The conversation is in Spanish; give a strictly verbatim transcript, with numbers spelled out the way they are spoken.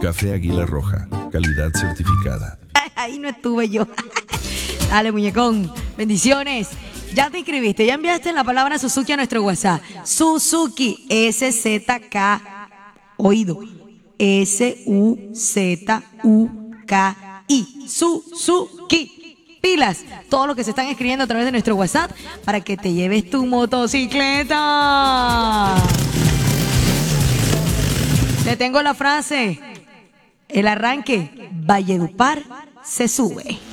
Café Águila Roja, calidad certificada. Ahí no estuve yo. Dale, muñecón. Bendiciones. Ya te inscribiste, ya enviaste la palabra Suzuki a nuestro WhatsApp. Suzuki, S Z K, oído, S U Z U K I, Suzuki. Pilas, todos los que se están escribiendo a través de nuestro WhatsApp para que te lleves tu motocicleta. Te tengo la frase, el arranque, Valledupar se sube.